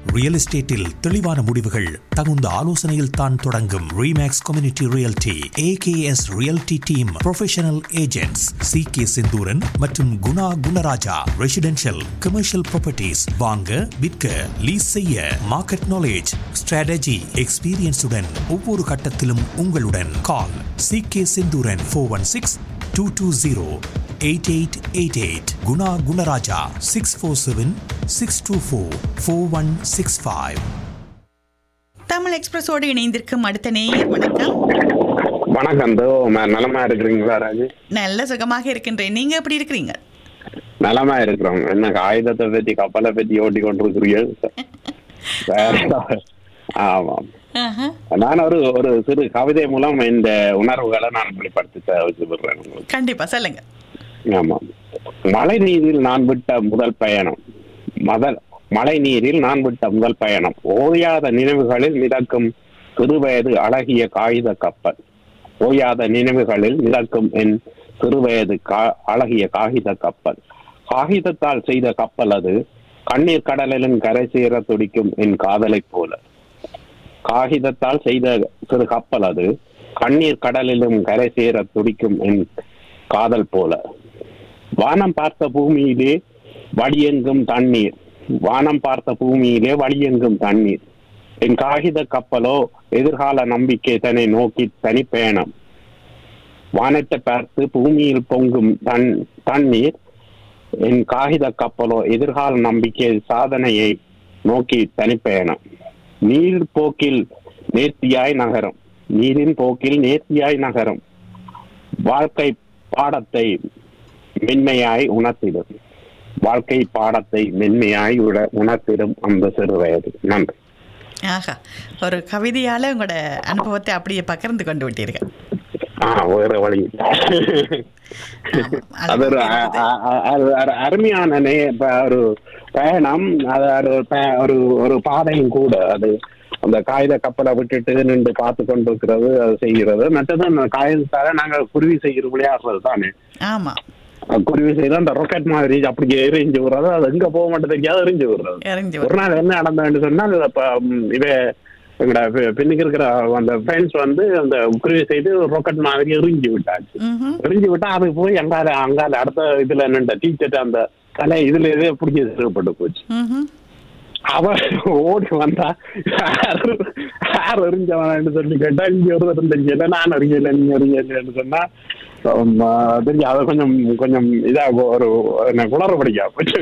Real எஸ்டேட்டில் தெளிவான முடிவுகள் தகுந்த ஆலோசனையில் தான் தொடங்கும். Remakes community realty AKS realty team professional agents சி.கே. Senthuran மற்றும் Guna Gunaraja. Residential commercial properties வாங்க விற்க லீஸ் செய்ய மார்க்கெட் நாலேஜ் ஸ்ட்ராட்டஜி எக்ஸ்பீரியன்ஸுடன் ஒவ்வொரு கட்டத்திலும் உங்களுடன். கால் சி.கே. செந்தூரன் 416-220-8888. குணா குணராஜா 647-624-4165. தமிழ் எக்ஸ்பிரஸோடு இணைந்திருக்கும் அடுத்த நேயர். வணக்கம். வணக்கம். நலமா இருக்கிறீங்களா ராஜு? நல்ல சுகமாக இருக்கின்றேன். நீங்க எப்படி இருக்கிறீங்க? நலமா இருக்கிறோம். என்ன ஆயுதத்தை பத்தி கப்பலை பத்தி ஓட்டி கொண்டிருக்கிறீர்கள்? ஆமாம். நான் ஒரு சிறு கவிதை மூலம் இந்த உணர்வுகளை நான் வெளிப்படுத்த. கண்டிப்பா சொல்லுங்க. ஆமாம். மழை நீரில் நான் விட்ட முதல் பயணம். மழை நீரில் நான் விட்ட முதல் பயணம். ஓயாத நினைவுகளில் மிதக்கும் சிறுவயது அழகிய காகித கப்பல். ஓயாத நினைவுகளில் மிதக்கும் என் சிறுவயது அழகிய காகித கப்பல். காகிதத்தால் செய்த கப்பல் அது. கண்ணீர் கடலிலும் கரை சேர துடிக்கும் என் காதலை போல. காகிதத்தால் செய்த சிறு கப்பல் அது. கண்ணீர் கடலிலும் கரை சேர துடிக்கும் என் காதல் போல. வானம் பார்த்த பூமியிலே வழியெங்கும் தண்ணீர். வானம் பார்த்த பூமியிலே வழியெங்கும் தண்ணீர். என் காகித கப்பலோ எதிர்கால நம்பிக்கை தன்னை நோக்கி தனிப்பயணம். வானத்தை பார்த்து பூமியில் பொங்கும் தண்ணீர். என் காகித கப்பலோ எதிர்கால நம்பிக்கை சாதனையை நோக்கி தனிப்பயணம். நீர் போக்கில் நேர்த்தியாய் நகரும். நீரின் போக்கில் நேர்த்தியாய் நகரும். வாழ்க்கை பாடத்தை மென்மையாய் உணர்த்திடும். வாழ்க்கை பாடத்தை மென்மையாய் உணர்த்திடும் அந்த சிறு வயது. நன்றி. ஆஹா, ஒரு கவிதையால உங்களோட அனுபவத்தை அப்படியே பகிர்ந்து கொண்டு விட்டீர்கள். வேற வழி. அது ஒரு அருமையான ஒரு பயணம். அது ஒரு பாதையும் கூட. அது அந்த காகித கப்பலை விட்டுட்டு நின்று பார்த்து கொண்டு இருக்கிறது, அது செய்கிறது. மற்றது அந்த காகிதத்தால நாங்கள் குருவி செய்கிற விளையாடுறது தானே. ஆமா, குருவி செய்து அந்த ராக்கெட் மாதிரி அப்படி எரிஞ்சு விடுறது. அது எங்க போக மாட்டேன் தெரியாது, எரிஞ்சு விடுறது. ஒரு நாள் என்ன நடந்ததுன்னு சொன்னால், இவ எங்கட பின்னுக்கு இருக்கிற அந்த ஃப்ரெண்ட்ஸ் வந்து அந்த குருவி செய்து ராக்கெட் மாதிரி எரிஞ்சு விட்டாச்சு. எரிஞ்சு விட்டா அதுக்கு போய் அங்கால அடுத்த இதுல நின்ற டீச்சர் அந்த தலை இதுல இதே பிடிச்சி சிறுபட்டு போச்சு. அவ ஓடி வந்தா யார் எரிஞ்சவன் சொல்லி கேட்டா, இங்க ஒரு தெரியல, நான் அறியல, நீங்க அறியலன்னு சொன்னா தெரிஞ்சு அதை கொஞ்சம் கொஞ்சம் இதா ஒரு குளற படிக்கா போச்சு.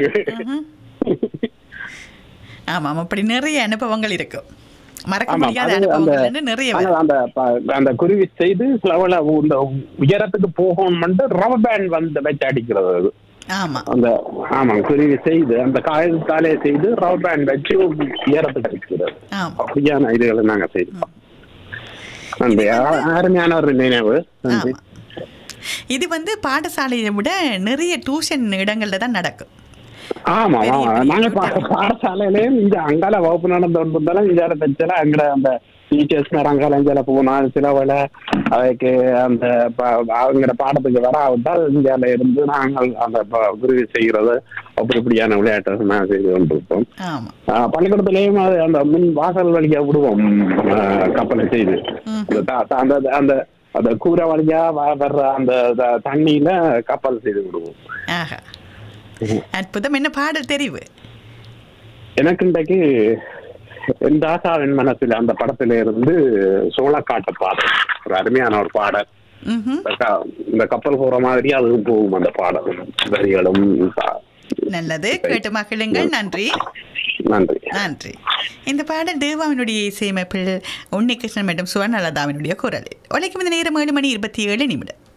ஆமாம், அப்படி நிறைய அனுபவங்கள் இருக்கும். மறக்க முடியாத அனுபவங்கள் நிறைய. அந்த குருவி செய்து உயரத்துக்கு போகணும்னு ரப்பர் பேண்ட் வந்து வச்சு அடிக்கிறது. அது குருவி செய்து அந்த காகிதத்தாலே செய்து ரப்பர் பேண்ட் வச்சு உயரத்துக்கு அடிக்கிறது. அப்படியான இதுகளை நாங்க செய்தோம். அருமையான ஒரு நினைவு. இது வந்து பாடசாலையை விட நிறைய டியூஷன் இடங்கள்ல தான் நடக்கும். ஆமா, நாங்க பாடசாலையிலேயும் இங்க அங்கால வகுப்பு நடந்தாலும் இஞ்சால தச்சல அங்க அந்த டீச்சர்ஸ் அங்கால இஞ்சால போனா சில வேலை அதுக்கு அந்த அவங்களோட பாடத்துக்கு வராவிட்டால் இந்தியால இருந்து நாங்கள் அந்த குருவி செய்கிறது அப்படி இப்படியான விளையாட்டு நாங்கள் செய்து கொண்டிருப்போம். பள்ளிக்கூடத்திலேயும் அது அந்த முன் வாசல் வழியா விடுவோம் கப்பலை செய்து. அந்த அந்த அந்த கூரை வழியா வர்ற அந்த தண்ணியில கப்பல் செய்து விடுவோம். அற்புதம். என்ன பாடல் தெரிவு? எனக்கு இன்றைக்கு என் தாசாவின் மனசில் அந்த படத்தில இருந்து சோளக்காட்டு பாடல், ஒரு அருமையான ஒரு பாடல். இந்த கப்பல் போற மாதிரி அதுவும் போகும் அந்த பாடல் வரிகளும். நல்லது, கேட்டு மகிழுங்கள். நன்றி நன்றி நன்றி. இந்த பாடல் தேவாவினுடைய இசையமைப்பில் உன்னிகிருஷ்ணன் மற்றும் சுவர்ணலதாவினுடைய குரலில். உழைக்கும் இந்த நேரம் 7:27.